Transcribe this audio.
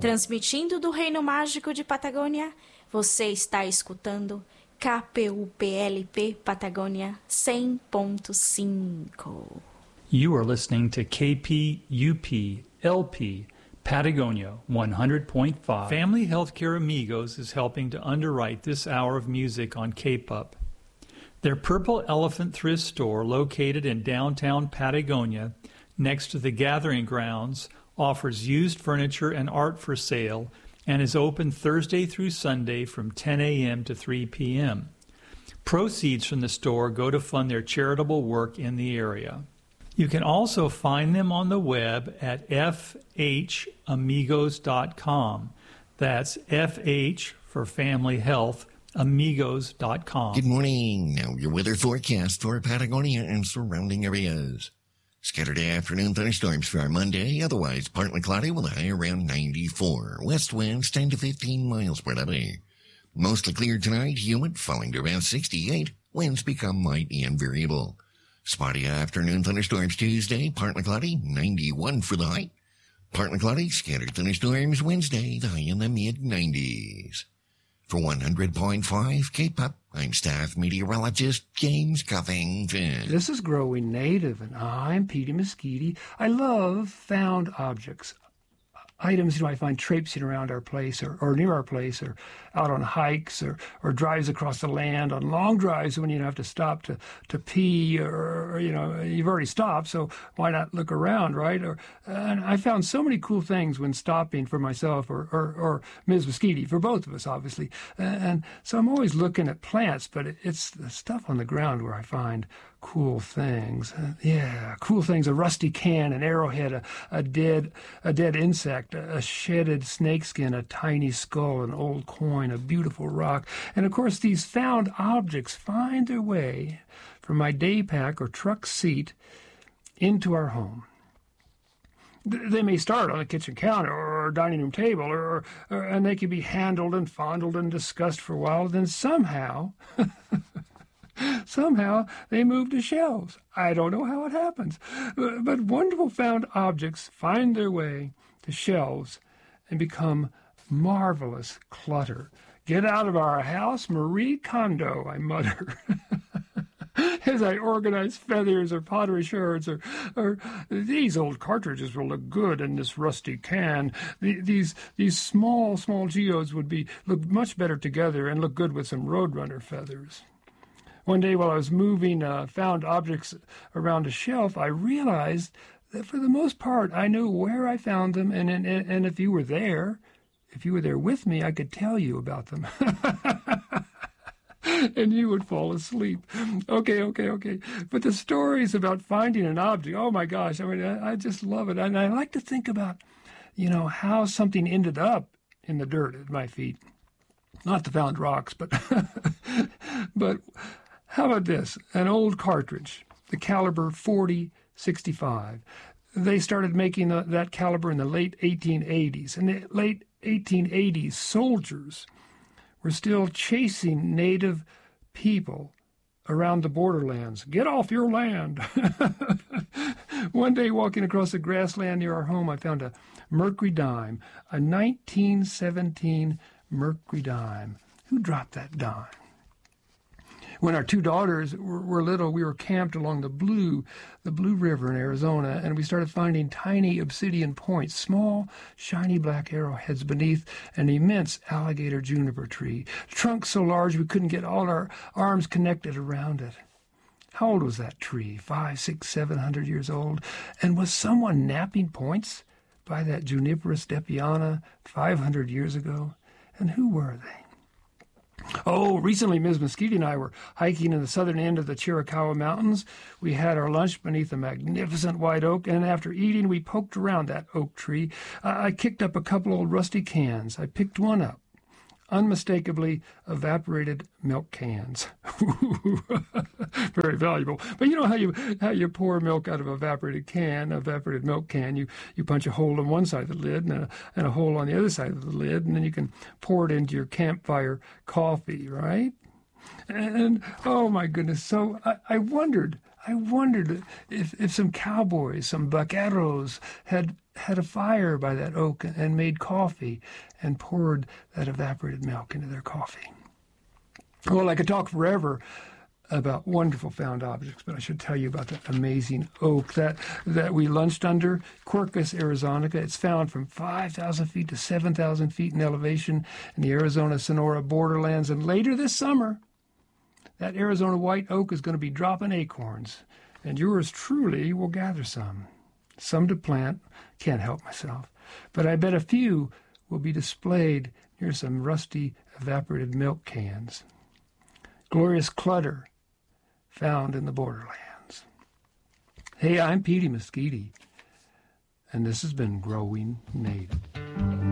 Transmitindo do Reino Mágico de Patagônia, você está escutando KPUPLP Patagônia 100.5. You are listening to KPUP LP Patagonia 100.5. Family Healthcare Amigos is helping to underwrite this hour of music on K-Pup. Their Purple Elephant thrift store, located in downtown Patagonia, next to the Gathering Grounds, offers used furniture and art for sale and is open Thursday through Sunday from 10 a.m. to 3 p.m. Proceeds from the store go to fund their charitable work in the area. You can also find them on the web at fhamigos.com. That's FH for Family Health, amigos.com. Good morning. Now your weather forecast for Patagonia and surrounding areas. Scattered afternoon thunderstorms for our Monday, otherwise partly cloudy with a high around 94. West winds 10 to 15 miles per hour. Mostly clear tonight, humid, falling to around 68. Winds become light and variable. Spotty afternoon thunderstorms Tuesday, partly cloudy, 91 for the high. Partly cloudy, scattered thunderstorms Wednesday, the high in the mid-90s. For 100.5 K-Pop, I'm staff meteorologist James Cuffington. This is Growing Native, and I'm Petey Mesquite. I love found objects. Items I find traipsing around our place or near our place or out on hikes or drives across the land on long drives when you don't have to stop to pee or you've already stopped, so why not look around, right? And I found so many cool things when stopping for myself or Ms. Mesquite, for both of us, obviously. And so I'm always looking at plants, but it's the stuff on the ground where I find cool things. Cool things. A rusty can, an arrowhead, a dead insect, a shedded snakeskin, a tiny skull, an old coin, a beautiful rock. And of course, these found objects find their way from my day pack or truck seat into our home. They may start on the kitchen counter or dining room table, and they can be handled and fondled and discussed for a while. Then somehow they move to shelves. I don't know how it happens, but wonderful found objects find their way to shelves and become marvelous clutter. Get out of our house, Marie Kondo, I mutter, as I organize feathers or pottery shards or these old cartridges will look good in this rusty can. These small geodes would look much better together and look good with some Roadrunner feathers. One day while I was moving found objects around a shelf, I realized that for the most part I knew where I found them, and if you were there with me, I could tell you about them. And you would fall asleep. Okay. But the stories about finding an object, oh my gosh, I just love it. And I like to think about, how something ended up in the dirt at my feet. Not the found rocks, but how about this? An old cartridge, the caliber .40-65. They started making that caliber in the late 1880s. In the late 1880s, soldiers were still chasing native people around the borderlands. Get off your land! One day, walking across the grassland near our home, I found a Mercury dime, a 1917 Mercury dime. Who dropped that dime? When our two daughters were little, we were camped along the Blue River in Arizona, and we started finding tiny obsidian points, small, shiny black arrowheads beneath an immense alligator juniper tree, trunk so large we couldn't get all our arms connected around it. How old was that tree? 500, 600, 700 years old? And was someone napping points by that Juniperus depiana 500 years ago? And who were they? Oh, recently Ms. Mesquite and I were hiking in the southern end of the Chiricahua Mountains. We had our lunch beneath a magnificent white oak, and after eating, we poked around that oak tree. I kicked up a couple old rusty cans. I picked one up. Unmistakably evaporated milk cans. Very valuable. But you know how you pour milk out of evaporated milk can. You punch a hole on one side of the lid and a hole on the other side of the lid, and then you can pour it into your campfire coffee, right? And oh my goodness. So I wondered I wondered if some cowboys, some vaqueros, had a fire by that oak and made coffee and poured that evaporated milk into their coffee. Well, I could talk forever about wonderful found objects, but I should tell you about the amazing oak that we lunched under, Quercus arizonica. It's found from 5,000 feet to 7,000 feet in elevation in the Arizona-Sonora borderlands. And later this summer, that Arizona white oak is going to be dropping acorns, and yours truly will gather some. Some to plant, can't help myself, but I bet a few will be displayed near some rusty evaporated milk cans. Glorious clutter found in the borderlands. Hey, I'm Petey Mesquite, and this has been Growing Native.